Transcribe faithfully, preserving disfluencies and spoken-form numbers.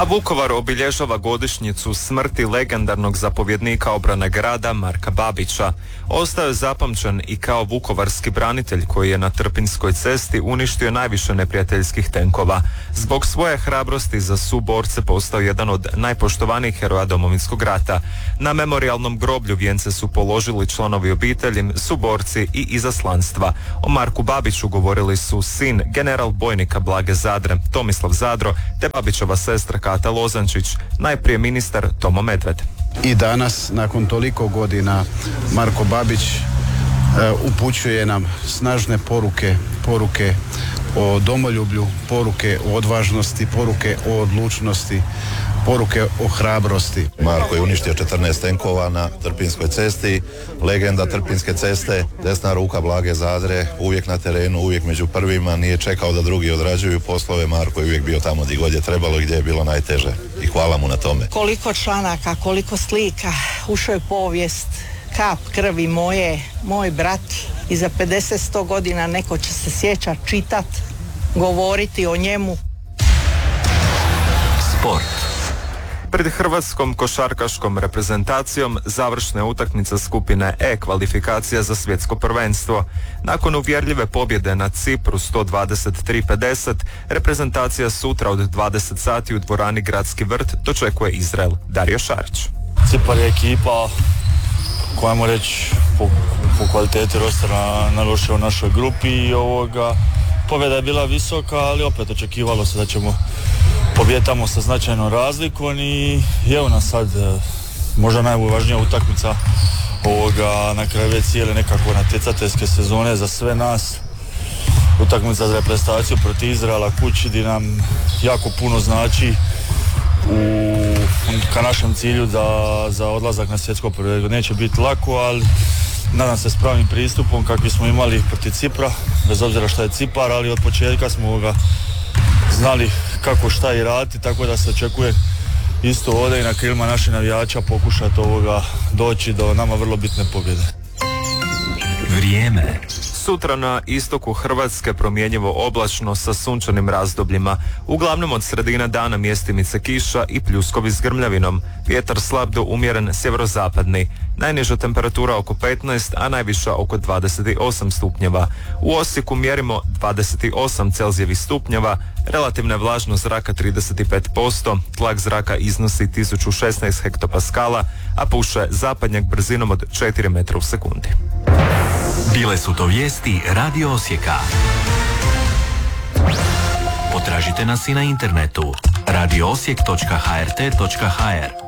A Vukovar obilježava godišnjicu smrti legendarnog zapovjednika obrane grada Marka Babića. Ostao je zapamćen i kao vukovarski branitelj koji je na Trpinjskoj cesti uništio najviše neprijateljskih tenkova. Zbog svoje hrabrosti za suborce postao jedan od najpoštovanijih heroja Domovinskog rata. Na memorijalnom groblju vijence su položili članovi obitelji, suborci i izaslanstva. O Marku Babiću govorili su sin general bojnika Blage Zadre, Tomislav Zadro, te Babićova sestra Kata Lozančić, najprije ministar Tomo Medved. I danas, nakon toliko godina, Marko Babić e, upućuje nam snažne poruke, poruke o domoljublju, poruke o odvažnosti, poruke o odlučnosti, poruke o hrabrosti. Marko je uništio četrnaest tenkova na Trpinjskoj cesti, legenda Trpinjske ceste, desna ruka Blage Zadre, uvijek na terenu, uvijek među prvima, nije čekao da drugi odrađuju poslove. Marko je uvijek bio tamo gdje god je trebalo i gdje je bilo najteže i hvala mu na tome. Koliko članaka, koliko slika, ušao je povijest, kap krvi moje, moj brat, i za pedeset do sto godina neko će se sjećat, čitat, govoriti o njemu. Sport. Pred hrvatskom košarkaškom reprezentacijom završna utakmica skupine E kvalifikacija za svjetsko prvenstvo. Nakon uvjerljive pobjede na Cipru sto dvadeset tri pedeset, reprezentacija sutra od dvadeset sati u dvorani Gradski vrt dočekuje Izrael. Dario Šarić. Cipar je ekipa koja, ajmo reći, po, po kvaliteti rostera narušila u našoj grupi i ovoga, pobjeda je bila visoka, ali opet očekivalo se da ćemo pobjetamo sa značajnom razlikom i evo nas sad možda najvažnija utakmica ovoga na kraju već cijele nekako natjecateljske sezone za sve nas. Utakmica za reprezentaciju protiv Izraela kući gdje nam jako puno znači u, ka našem cilju za, za odlazak na svjetsko prvenstvo. Neće biti lako, ali nadam se s pravim pristupom kakvi smo imali protiv Cipra, bez obzira šta je Cipar, ali od početka smo ga znali kako šta i raditi, tako da se očekuje isto ovdje i na krilima naših navijača pokušati ovoga doći do nama vrlo bitne pobjede. Vrijeme. Sutra na istoku Hrvatske promjenjivo oblačno sa sunčanim razdobljima. Uglavnom od sredine dana mjestimice kiša i pljuskovi s grmljavinom. Vjetar slab do umjeren sjeverozapadni. Najniža temperatura oko petnaest, a najviša oko dvadeset osam stupnjeva. U Osijeku mjerimo dvadeset osam celzijevih stupnjeva, relativna vlažnost zraka trideset pet posto, tlak zraka iznosi tisuću šesnaest hektopaskala, a puše zapadnjak brzinom od četiri metra u sekundi. Bile su to vijesti Radio Osijeka. Potražite nas i na internetu radio osijek točka h r t točka h r.